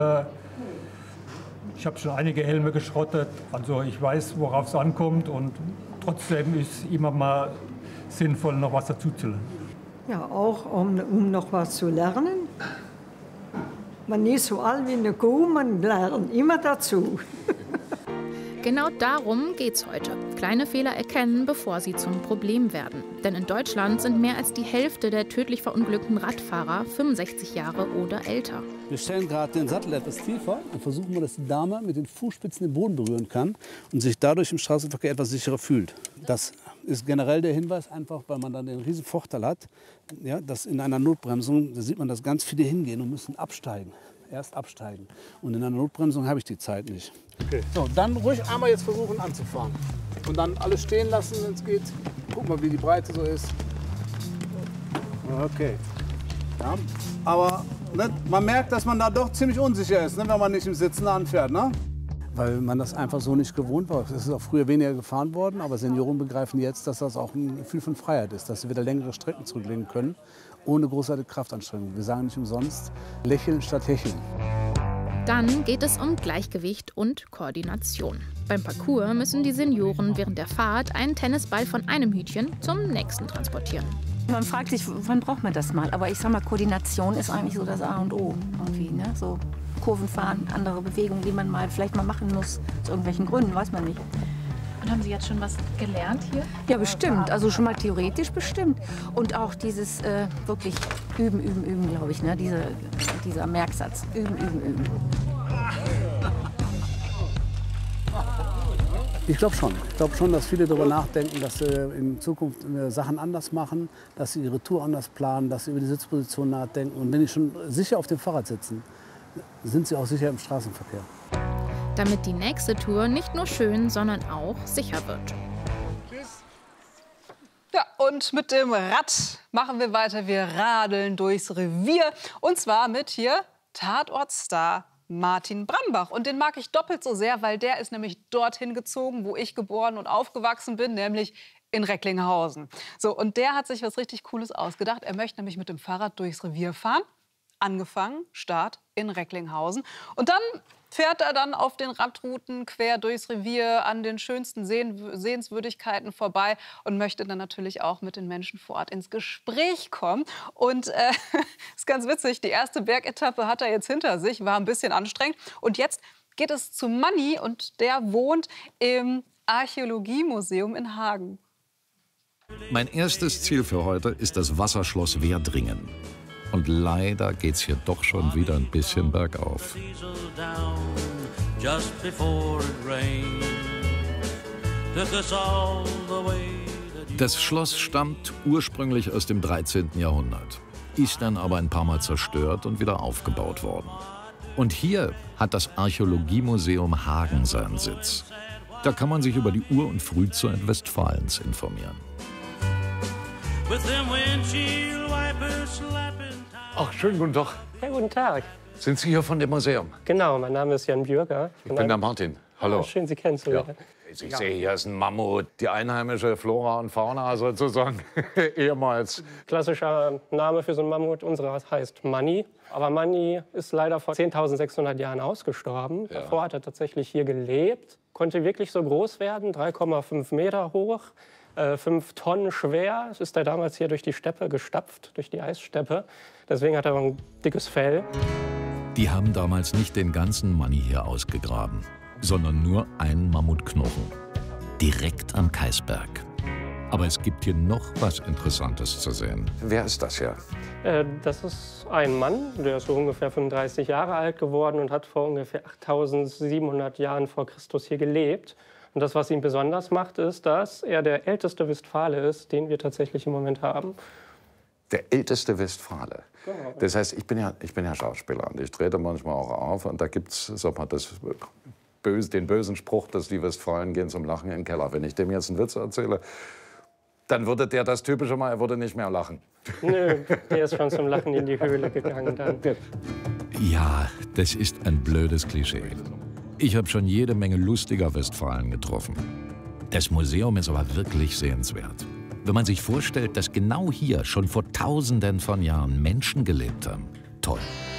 Ich habe schon einige Helme geschrottet, also ich weiß, worauf es ankommt und trotzdem ist immer mal sinnvoll, noch was dazuzulernen. Ja, auch um noch was zu lernen. Man ist so alt wie eine Kuh, man lernt immer dazu. Genau darum geht's heute. Kleine Fehler erkennen, bevor sie zum Problem werden. Denn in Deutschland sind mehr als die Hälfte der tödlich verunglückten Radfahrer 65 Jahre oder älter. Wir stellen gerade den Sattel etwas tiefer und versuchen mal, dass die Dame mit den Fußspitzen den Boden berühren kann und sich dadurch im Straßenverkehr etwas sicherer fühlt. Das ist generell der Hinweis, einfach weil man dann den riesen Vorteil hat, ja, dass in einer Notbremsung, da sieht man, dass ganz viele hingehen und müssen absteigen. Erst absteigen. Und in einer Notbremsung habe ich die Zeit nicht. Okay. So, dann ruhig einmal jetzt versuchen anzufahren. Und dann alles stehen lassen, wenn es geht. Guck mal, wie die Breite so ist. Okay. Ja, aber ne, man merkt, dass man da doch ziemlich unsicher ist, ne, wenn man nicht im Sitzen anfährt. Ne? Weil man das einfach so nicht gewohnt war. Es ist auch früher weniger gefahren worden, aber Senioren begreifen jetzt, dass das auch ein Gefühl von Freiheit ist, dass sie wieder längere Strecken zurücklegen können, ohne großartige Kraftanstrengung. Wir sagen nicht umsonst, lächeln statt hecheln. Dann geht es um Gleichgewicht und Koordination. Beim Parcours müssen die Senioren während der Fahrt einen Tennisball von einem Hütchen zum nächsten transportieren. Man fragt sich, wann braucht man das mal? Aber ich sag mal, Koordination ist eigentlich so das A und O irgendwie, ne? So Kurven fahren, andere Bewegungen, die man mal vielleicht mal machen muss, aus irgendwelchen Gründen, weiß man nicht. Und haben Sie jetzt schon was gelernt hier? Ja, bestimmt. Also schon mal theoretisch bestimmt. Und auch dieses wirklich üben, üben, üben, glaube ich, ne? Dieser Merksatz. Üben, üben, üben. Ich glaube schon. Ich glaube schon, dass viele darüber nachdenken, dass sie in Zukunft Sachen anders machen, dass sie ihre Tour anders planen, dass sie über die Sitzposition nachdenken. Und wenn die schon sicher auf dem Fahrrad sitzen, sind sie auch sicher im Straßenverkehr. Damit die nächste Tour nicht nur schön, sondern auch sicher wird. Tschüss. Ja, und mit dem Rad machen wir weiter. Wir radeln durchs Revier. Und zwar mit hier Tatortstar Martin Brambach. Und den mag ich doppelt so sehr, weil der ist nämlich dorthin gezogen, wo ich geboren und aufgewachsen bin, nämlich in Recklinghausen. So, und der hat sich was richtig Cooles ausgedacht. Er möchte nämlich mit dem Fahrrad durchs Revier fahren. Angefangen, Start in Recklinghausen. Und dann fährt er dann auf den Radrouten quer durchs Revier an den schönsten Sehenswürdigkeiten vorbei und möchte dann natürlich auch mit den Menschen vor Ort ins Gespräch kommen. Und ist ganz witzig, die erste Bergetappe hat er jetzt hinter sich, war ein bisschen anstrengend. Und jetzt geht es zu Manni und der wohnt im Archäologiemuseum in Hagen. Mein erstes Ziel für heute ist das Wasserschloss Werdringen. Und leider geht's hier doch schon wieder ein bisschen bergauf. Das Schloss stammt ursprünglich aus dem 13. Jahrhundert, ist dann aber ein paar Mal zerstört und wieder aufgebaut worden. Und hier hat das Archäologiemuseum Hagen seinen Sitz. Da kann man sich über die Ur- und Frühzeit Westfalens informieren. Ach, schönen guten Tag. Ja, guten Tag. Sind Sie hier von dem Museum? Genau, mein Name ist Jan Bürger. Ich bin der Martin. Hallo. Oh, schön, Sie kennenzulernen. Ja. Ich sehe, hier ist ein Mammut, die einheimische Flora und Fauna sozusagen, ehemals. Klassischer Name für so einen Mammut unserer heißt Manni. Aber Manni ist leider vor 10.600 Jahren ausgestorben. Ja. Davor hat er tatsächlich hier gelebt, konnte wirklich so groß werden, 3,5 Meter hoch. 5 Tonnen schwer. Es ist er damals hier durch die Steppe gestapft, durch die Eissteppe. Deswegen hat er ein dickes Fell. Die haben damals nicht den ganzen Manni hier ausgegraben, sondern nur einen Mammutknochen. Direkt am Kaisberg. Aber es gibt hier noch was Interessantes zu sehen. Wer ist das hier? Das ist ein Mann, der ist so ungefähr 35 Jahre alt geworden und hat vor ungefähr 8.700 Jahren vor Christus hier gelebt. Und das, was ihn besonders macht, ist, dass er der älteste Westfale ist, den wir tatsächlich im Moment haben. Der älteste Westfale. Genau. Das heißt, ich bin ja Schauspieler und ich trete manchmal auch auf. Und da gibt es den bösen Spruch, dass die Westfalen gehen zum Lachen in den Keller. Wenn ich dem jetzt einen Witz erzähle, dann würde der das Typische mal, er würde nicht mehr lachen. Nö, der ist schon zum Lachen in die Höhle gegangen dann. Ja, das ist ein blödes Klischee. Ich habe schon jede Menge lustiger Westfalen getroffen. Das Museum ist aber wirklich sehenswert. Wenn man sich vorstellt, dass genau hier schon vor Tausenden von Jahren Menschen gelebt haben. Toll.